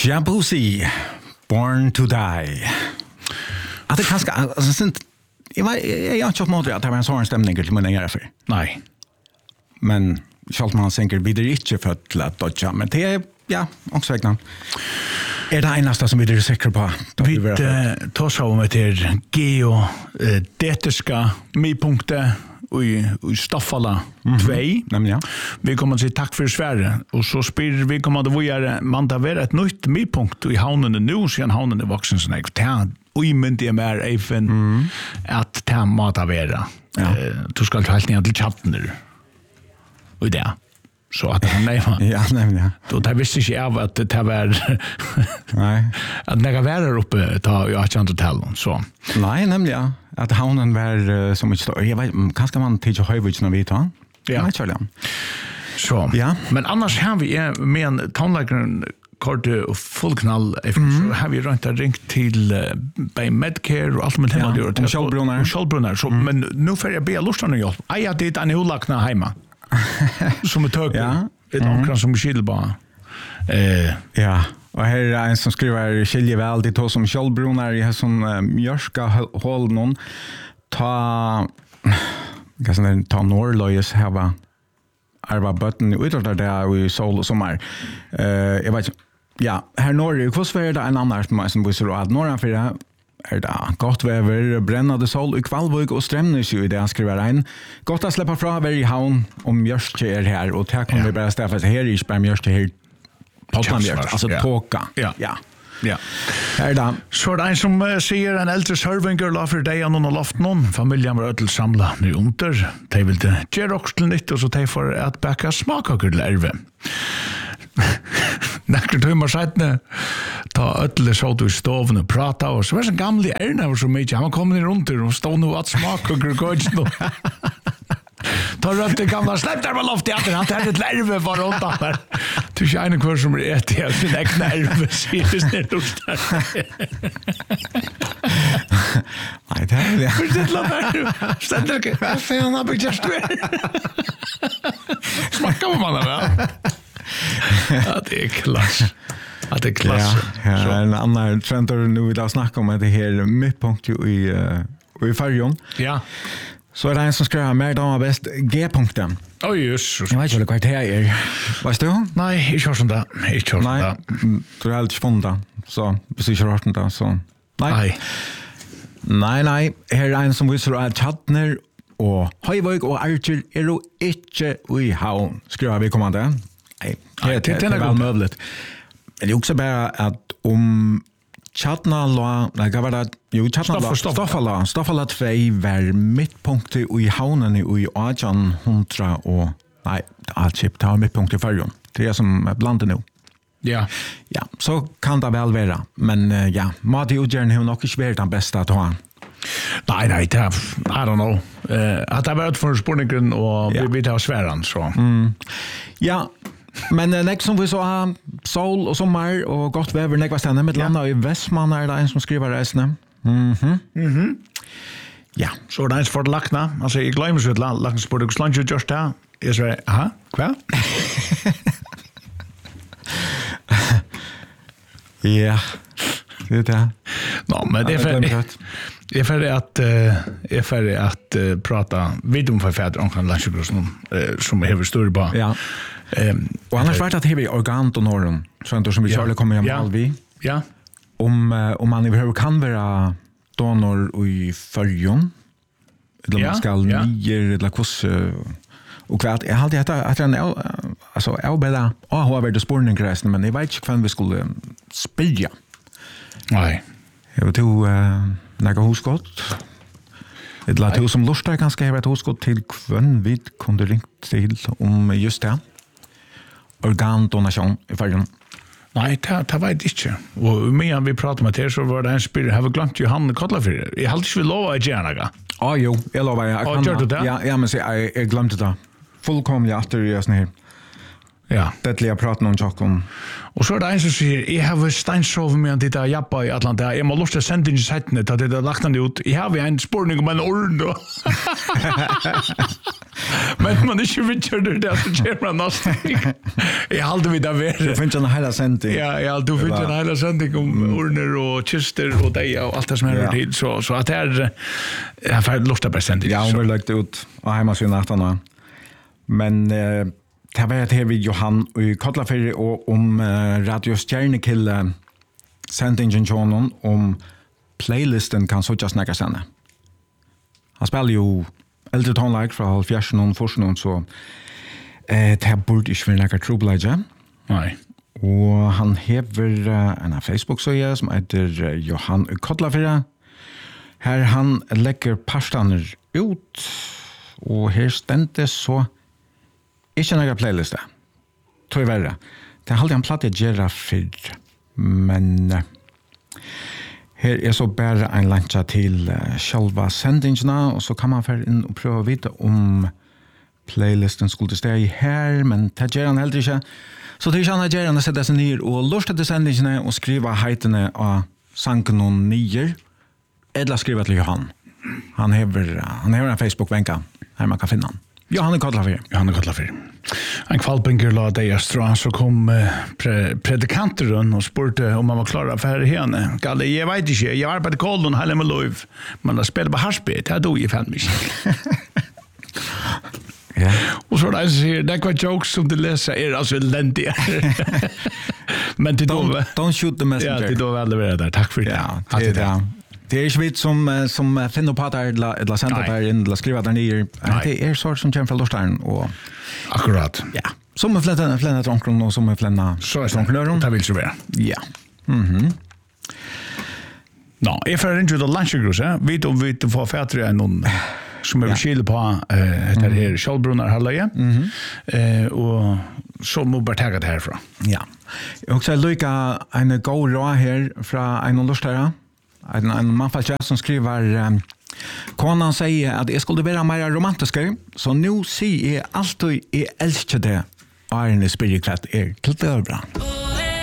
Shabuzi, Born to Die. Att det kanske alltså sent jag har inte fått att det var en sån stämning till min egen för. Nej. Men själv man tänker vidare inte för att dodga, men det är ja, också vägna. Är det enaste som vi är säkra på? Vi tar så om till geodetiska midpunkter i Staffala 2. Ja. Vi kommer att säga tack för Sverige och så spyr vi kommer att vara man tar vara ett nytt midpunkt i havnen nu sen havnen är vuxen så jag tar och men det är även att ta mat av era. Du ska helt ner till chatten nu. Och det så att nej ja nämligen. Då där visste jag av att det var nej att när jag var uppe ta jag kan inte tala så. Nej nämligen att havnen var så mycket jag vet kanske man till Höjvich när vi tar. Ja. Så. Ja. Men annars har vi med en tandläkaren kort och fullknall så har vi ringt till by Medcare och allt med det man gör till Kjellbrunnar så men nu får jag be lustan och hjälp. Aj att det är en olakna hemma. Som tök. Ja. Ett ankran som skilba. Ja. Och här är en som skriver skilje väl det då som Kjellbrunnar i som mjörska håll någon ta Norrlöjes här var arva button utöver där i sol och sommar. Jag vet ja, här norr hur är det en annan som busar att norra för det är det gott väder, brännande sol i Kvalvik och Strömnäs i det skriver en. Gott att släppa fra över i havn om mjörske är här och här kommer vi bara stäffa här i spär mjörske här Potlanmjörk, alltså tåka. Ja. Ja. Här då. Så är det en som säger en äldre servinger la för dig någon har loft någon. Familjen var ödel samla nu under. De vill det göra också till nytt och så de får att bäcka smakkaker till ärve. Näkter timmar sedan ta ödel så ut i stoven och prata och så var det en gammal ärna var så mycket. Han kom ner runt och stod nu att smakkaker går ta rönt det gamla släpp där var loft i att han hade ett lärve var runt där. Du ser en kurs som är ett helt sin egen nerv ser det lust där. Nej det är det. Det låter ständigt. Vad fan har vi just smakar man väl? Ja, det är klass. Att det är klass. Ja, en annan trend nu idag snackar om att det här mittpunkt i färjan. Ja. Så är det en som skriver mer damer bäst G-punkten. Oj, just. Jag vet inte vad det är. Vet du? Nej, jag kör sånt där. Nej, du har aldrig funnit det. Så, precis har hört det. Så, nej. Nej. Här är en som visar att Tjadner och Höjvik och Archer är då inte i havn. Skriver vi kommande. Nej, det är väl möjligt. Men det är också bara att om Staffala 2 var mittpunktet i havnen i 1800 och nej, allt tar mittpunkt i färjan. Det är som blandat nu. Ja, så kan det väl vara. Men ja, Mati Udjern har nog inte varit den bästa att ha. Nej, I don't know. Att det har varit för spårningen och vi tar sväran så. Ja, men nästa som vi så sol och sommar och gott väder nästa ställen med landa i Västman är det en som skriver resten. Ja, så det är för lackna. Alltså jag glömmer så att lacksport slange just där. Är så kvar? Ja. Det är det. Ja, men det är för att prata vid om förfäder om kan landskursen som är större bara. Ja. Och annars var det att det är organdonoren så som vi skulle komma hem allvi. Ja. Om man överhuvud kan vara donor i färjan eller man ska ner eller kurs och kvart jag hade att alltså jag har varit spårningsresan men jag vet inte kvän vi skulle spela. Nej. Jag vet några husgott. Det lät ju som lustar ganska här ett husgott till kvän vi kunde ringt till om just det. Organdonation i färjan. Nej, det var det inte. Och medan vi pratade med det så var det en spyr. Jag har glömt Johan Kollafyr. Jag hade inte lovat att göra det. Ja, jo. Jag lovar. Gör du det? Ja, men jag glömde det. Fullkomligt efter det sån här. Ja. Det jag pratade om Jockon. Och så är det en som säger, jag har steinsov med att titta jabba i Atlanta. Jag må lust att sända in i sättnet att det är lagt han ut. Jag har en spårning om en ord då. Men man inte vill det så ger man nästan. Jag hade vid där. Det finns en hela sändning. Ja, du finns en hela sändning om urner och kister och det och allt det som är tid så att det är för lusta present. Ja, hon vill lagt ut och hemma sin afton. Men det var det här vid Johan och Kollaferi och om Radio Stjärnekille sändningen Johanon om playlisten kan så just näka sen. Han spelar ju äldre tonlag från halvfjärsen och forskning så det här borde inte vara näka trubbelager. Nej. Och han hever en Facebook-sida som heter Johan Kollaferi. Här han lägger parstaner ut och här ständes så ikke några playlister. Tyvärr. Det har alltid en platt att göra för. Men här är så bara en lancha till själva sändningarna och så kan man föra in och pröva vita om playlisten skulle stå i här, men det gör han heller inte. Så det är inte gör han att sätta sig ner och lusta till sändningarna och skriva hejterna av sanken och nier. Eller skriva till Johan. Han har en Facebook-vänka här man kan finna han. Johan Kollaferi. En kvalpenker la det i Strand så kom predikanteren och spurte om man var klar för henne. Galle, jag vet inte, jag arbetar i Kolon hela med lov. Men jag spelar på harspet, jag dog i 5 minuter. Ja. Och så där säger det var jokes som du läser är alltså eländiga. Men det då don't shoot the messenger. Ja, det då väl det där. Tack för det. Ja, det är inte som finner på att eller sända där in eller skriva där nere. Det är så som kommer från Lorstein och akkurat. Ja. Som flänna trånkron och som flänna trånknöron. Det vill så vara. Ja. Nå, jag får inte då lunchgrus, vi får fättre än någon som är skild på det här Kjellbrunnar halvöje. Och så må bara ta det härifrån. Ja. Jag också lycka en god råd här från en lustare. En manfalltjäst som skriver konan säger att jag skulle vara mer romantisk så nu säger jag alltid jag älskar det och är en spirikvätt till dörbra.